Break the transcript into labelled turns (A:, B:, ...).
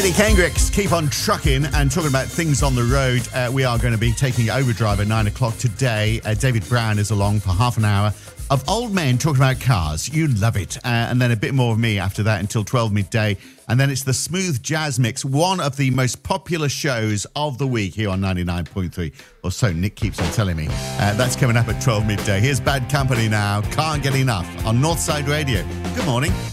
A: Eddie Kendricks, keep on trucking and talking about things on the road. We are going to be taking Overdrive at 9 o'clock today. David Brown is along for half an hour of old men talking about cars. You love it. And then a bit more of me after that until 12 midday. And then it's the Smooth Jazz Mix, one of the most popular shows of the week here on 99.3. Or so Nick keeps on telling me. That's coming up at 12 midday. Here's Bad Company now. Can't Get Enough on Northside Radio. Good morning.